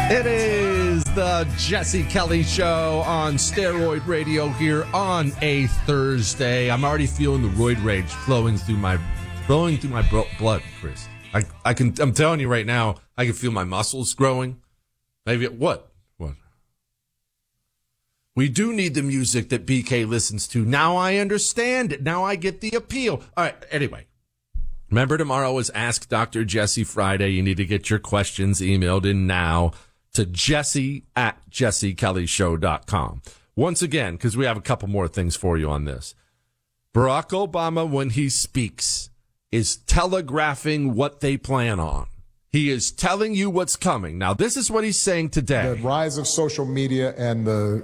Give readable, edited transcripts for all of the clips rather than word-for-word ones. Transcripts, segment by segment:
It is the Jesse Kelly Show on Steroid Radio here on a Thursday. I'm already feeling the roid rage flowing through my blood, Chris. I'm telling you right now, I can feel my muscles growing. Maybe what? We do need the music that BK listens to. Now I understand it. Now I get the appeal. All right. Anyway. Remember, tomorrow is Ask Dr. Jesse Friday. You need to get your questions emailed in now to jesse@jessekellyshow.com. Once again, because we have a couple more things for you on this. Barack Obama, when he speaks, is telegraphing what they plan on. He is telling you what's coming. Now, this is what he's saying today. The rise of social media and the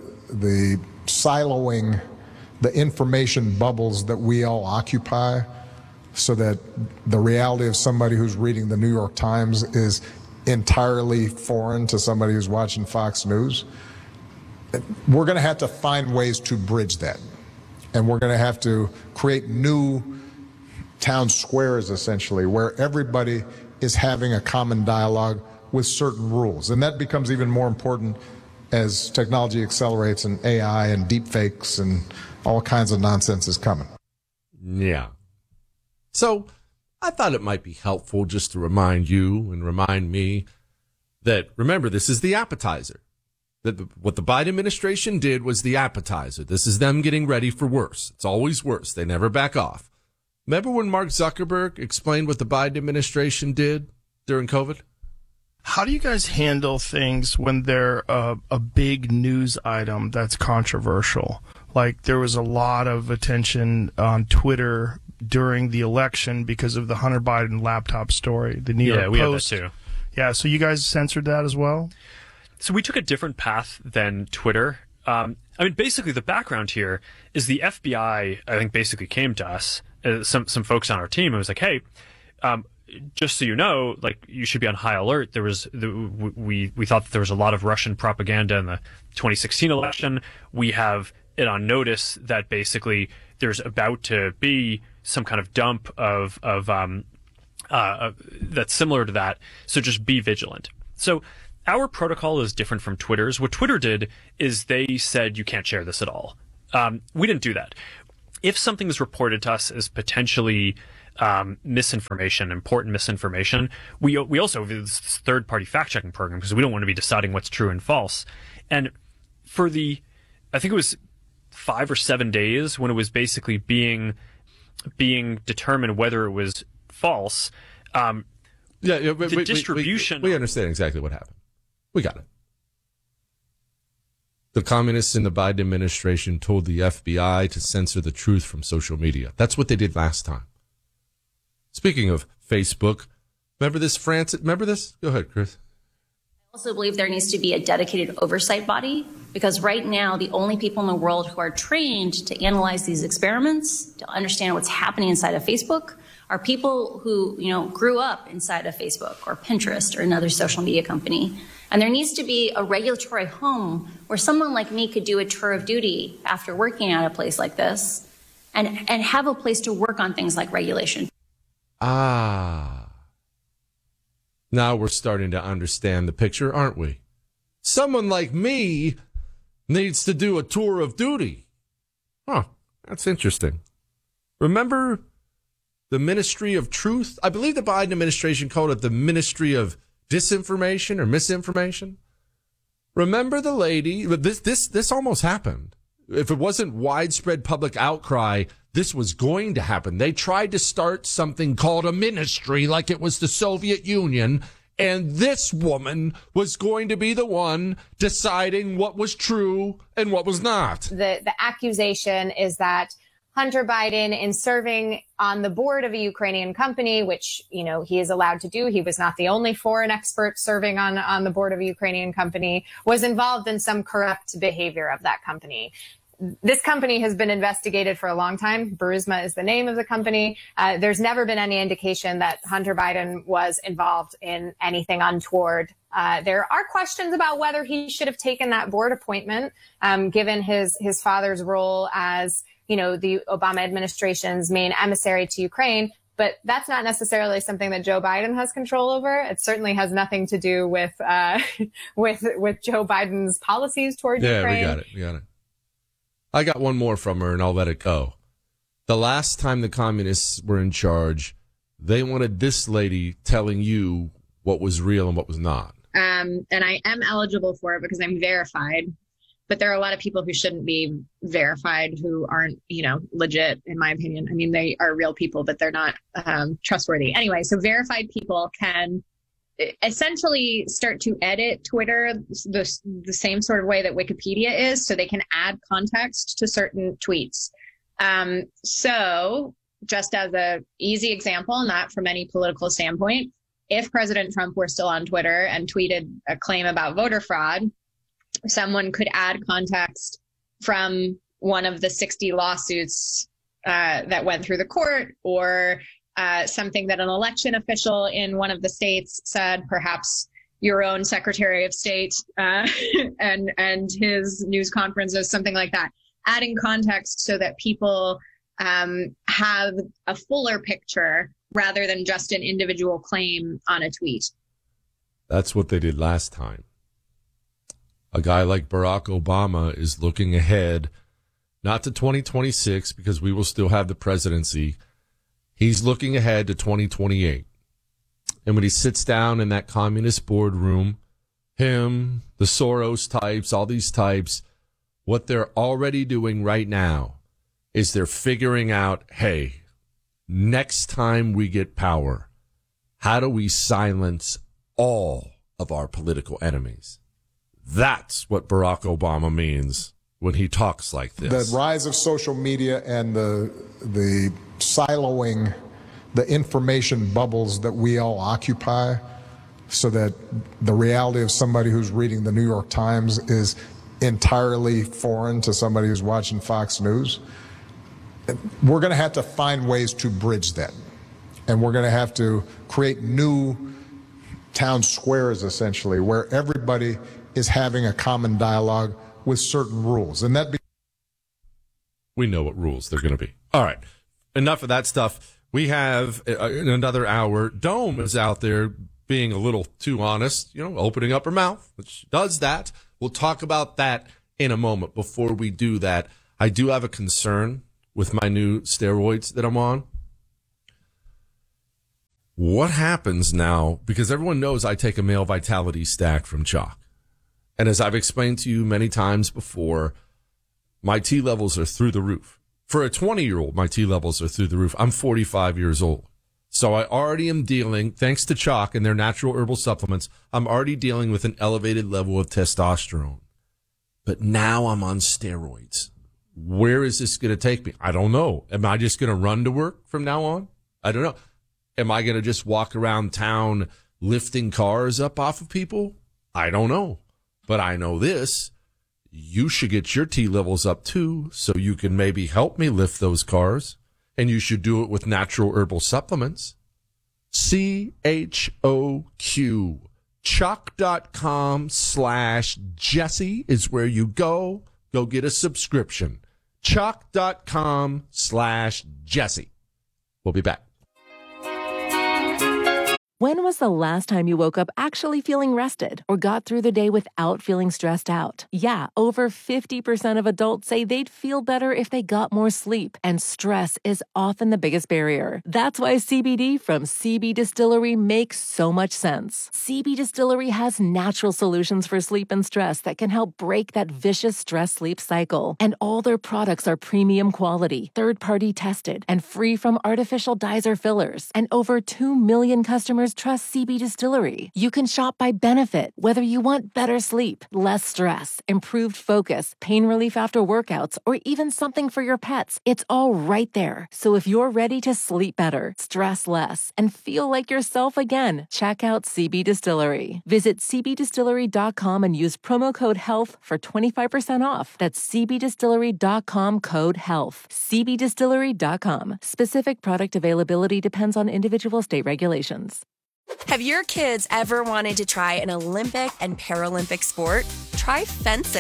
siloing, the information bubbles that we all occupy, so that the reality of somebody who's reading the New York Times is entirely foreign to somebody who's watching Fox News. We're going to have to find ways to bridge that. And we're going to have to create new town squares, essentially, where everybody is having a common dialogue with certain rules. And that becomes even more important as technology accelerates and AI and deepfakes and all kinds of nonsense is coming. Yeah. So I thought it might be helpful just to remind you and remind me that, remember, this is the appetizer. What the Biden administration did was the appetizer. This is them getting ready for worse. It's always worse. They never back off. Remember when Mark Zuckerberg explained what the Biden administration did during COVID? How do you guys handle things when they're a big news item that's controversial? Like, there was a lot of attention on Twitter during the election because of the Hunter Biden laptop story. The New York Post. Yeah, we had that too. Yeah, so you guys censored that as well? So we took a different path than Twitter. Basically the background here is the FBI, I think, basically came to us, some folks on our team, and was like, hey, just so you know, like, you should be on high alert. We thought that there was a lot of Russian propaganda in the 2016 election. We have it on notice that basically there's about to be some kind of dump of that's similar to that. So just be vigilant. So our protocol is different from Twitter's. What Twitter did is they said you can't share this at all. We didn't do that. If something is reported to us as potentially misinformation, important misinformation, we also have this third-party fact-checking program because we don't want to be deciding what's true and false. And for I think it was 5 or 7 days when it was basically being determined whether it was false. Distribution. We understand exactly what happened. We got it. The communists in the Biden administration told the FBI to censor the truth from social media. That's what they did last time. Speaking of Facebook, remember this, Francis? Remember this? Go ahead, Chris. I also believe there needs to be a dedicated oversight body, because right now the only people in the world who are trained to analyze these experiments, to understand what's happening inside of Facebook, are people who, grew up inside of Facebook or Pinterest or another social media company. And there needs to be a regulatory home where someone like me could do a tour of duty after working at a place like this and have a place to work on things like regulation. Now we're starting to understand the picture, aren't we? Someone like me needs to do a tour of duty. Huh, that's interesting. Remember the Ministry of Truth? I believe the Biden administration called it the Ministry of Disinformation or Misinformation. Remember the lady? This almost happened. If it wasn't widespread public outcry, this was going to happen. They tried to start something called a ministry like it was the Soviet Union, and this woman was going to be the one deciding what was true and what was not. The accusation is that Hunter Biden, in serving on the board of a Ukrainian company, which, he is allowed to do, he was not the only foreign expert serving on the board of a Ukrainian company, was involved in some corrupt behavior of that company. This company has been investigated for a long time. Burisma is the name of the company. There's never been any indication that Hunter Biden was involved in anything untoward. There are questions about whether he should have taken that board appointment, given his father's role as, the Obama administration's main emissary to Ukraine. But that's not necessarily something that Joe Biden has control over. It certainly has nothing to do with with Joe Biden's policies toward Ukraine. Yeah, we got it. I got one more from her, and I'll let it go. The last time the communists were in charge, they wanted this lady telling you what was real and what was not. And I am eligible for it because I'm verified. But there are a lot of people who shouldn't be verified, who aren't, legit, in my opinion. I mean, they are real people, but they're not trustworthy. Anyway, so verified people can essentially start to edit Twitter the same sort of way that Wikipedia is, so they can add context to certain tweets. So just as a easy example, not from any political standpoint, if President Trump were still on Twitter and tweeted a claim about voter fraud, someone could add context from one of the 60 lawsuits that went through the court, or something that an election official in one of the states said, perhaps your own Secretary of State and his news conferences, something like that. Adding context so that people have a fuller picture rather than just an individual claim on a tweet. That's what they did last time. A guy like Barack Obama is looking ahead, not to 2026, because we will still have the presidency. He's looking ahead to 2028. And when he sits down in that communist boardroom, him, the Soros types, all these types, what they're already doing right now is they're figuring out, hey, next time we get power, how do we silence all of our political enemies? That's what Barack Obama means when he talks like this. The rise of social media and the siloing the information bubbles that we all occupy, so that the reality of somebody who's reading the New York Times is entirely foreign to somebody who's watching Fox News. We're going to have to find ways to bridge that. And we're going to have to create new town squares, essentially, where everybody is having a common dialogue with certain rules. And we know what rules they're going to be. All right. Enough of that stuff. We have in another hour. Dome is out there being a little too honest, opening up her mouth, which does that. We'll talk about that in a moment. Before we do that, I do have a concern with my new steroids that I'm on. What happens now? Because everyone knows I take a male vitality stack from Chalk. And as I've explained to you many times before, my T levels are through the roof. For a 20-year-old, my T levels are through the roof. I'm 45 years old. So I already am dealing, thanks to Chalk and their natural herbal supplements, I'm already dealing with an elevated level of testosterone. But now I'm on steroids. Where is this going to take me? I don't know. Am I just going to run to work from now on? I don't know. Am I going to just walk around town lifting cars up off of people? I don't know. But I know this. You should get your T levels up too, so you can maybe help me lift those cars. And you should do it with natural herbal supplements. CHOQ. Chalk.com/Jesse is where you go. Go get a subscription. Chalk.com/Jesse. We'll be back. When was the last time you woke up actually feeling rested or got through the day without feeling stressed out? Yeah, over 50% of adults say they'd feel better if they got more sleep, and stress is often the biggest barrier. That's why CBD from CB Distillery makes so much sense. CB Distillery has natural solutions for sleep and stress that can help break that vicious stress-sleep cycle. And all their products are premium quality, third-party tested, and free from artificial dyes or fillers. And over 2 million customers trust CB Distillery. You can shop by benefit, whether you want better sleep, less stress, improved focus, pain relief after workouts, or even something for your pets. It's all right there. So if you're ready to sleep better, stress less, and feel like yourself again, check out CB Distillery. Visit cbdistillery.com and use promo code HEALTH for 25% off. That's cbdistillery.com, code HEALTH. cbdistillery.com. Specific product availability depends on individual state regulations. Have your kids ever wanted to try an Olympic and Paralympic sport? Try fencing.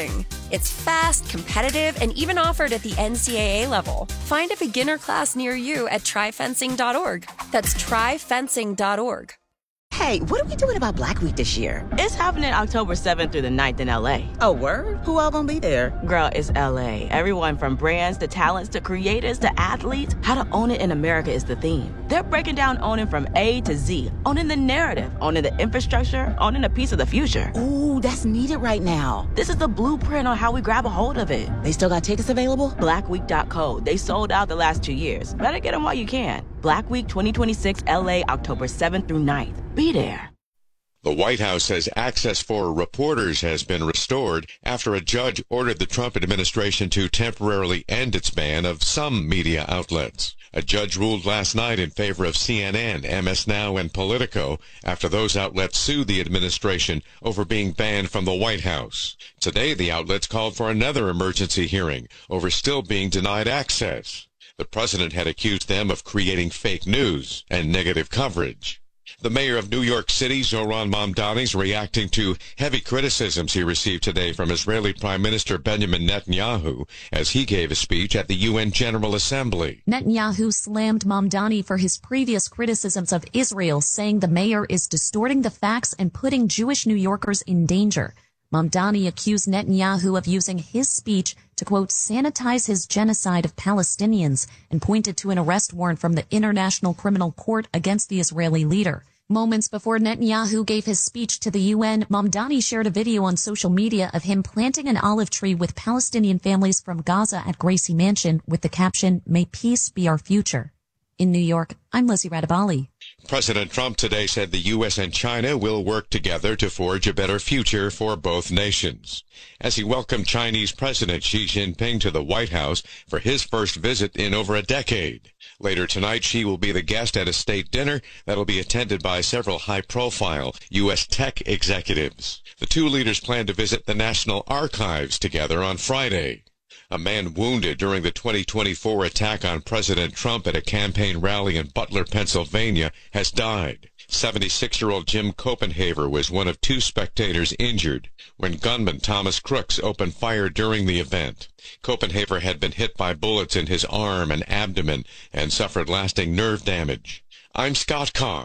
It's fast, competitive, and even offered at the NCAA level. Find a beginner class near you at tryfencing.org. That's tryfencing.org. Hey, what are we doing about Black Week this year? It's happening October 7th through the 9th in LA. Oh, word? Who all gonna be there? Girl, it's LA. Everyone from brands to talents to creators to athletes. How to own it in America is the theme. They're breaking down owning from A to Z. Owning the narrative, owning the infrastructure, owning a piece of the future. Ooh, that's needed right now. This is the blueprint on how we grab a hold of it. They still got tickets available? Blackweek.co. They sold out the last 2 years. Better get them while you can. Black Week 2026 LA, October 7th through 9th. Be there. The White House says access for reporters has been restored after a judge ordered the Trump administration to temporarily end its ban of some media outlets. A judge ruled last night in favor of CNN, MS Now, and Politico after those outlets sued the administration over being banned from the White House. Today, the outlets called for another emergency hearing over still being denied access. The president had accused them of creating fake news and negative coverage. The mayor of New York City, Zohran Mamdani, is reacting to heavy criticisms he received today from Israeli Prime Minister Benjamin Netanyahu as he gave a speech at the UN General Assembly. Netanyahu slammed Mamdani for his previous criticisms of Israel, saying the mayor is distorting the facts and putting Jewish New Yorkers in danger. Mamdani accused Netanyahu of using his speech to, quote, sanitize his genocide of Palestinians and pointed to an arrest warrant from the International Criminal Court against the Israeli leader. Moments before Netanyahu gave his speech to the UN, Mamdani shared a video on social media of him planting an olive tree with Palestinian families from Gaza at Gracie Mansion with the caption, "May peace be our future." In New York, I'm Lizzie Radabali. President Trump today said the U.S. and China will work together to forge a better future for both nations. As he welcomed Chinese President Xi Jinping to the White House for his first visit in over a decade. Later tonight, Xi will be the guest at a state dinner that'll be attended by several high-profile U.S. tech executives. The two leaders plan to visit the National Archives together on Friday. A man wounded during the 2024 attack on President Trump at a campaign rally in Butler, Pennsylvania, has died. 76-year-old Jim Copenhaver was one of two spectators injured when gunman Thomas Crooks opened fire during the event. Copenhaver had been hit by bullets in his arm and abdomen and suffered lasting nerve damage. I'm Scott Carr.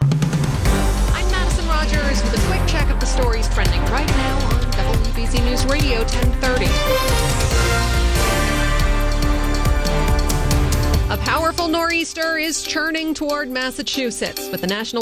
I'm Madison Rogers with a quick check of the stories trending right now on WBC News Radio 1030. A powerful nor'easter is churning toward Massachusetts with the National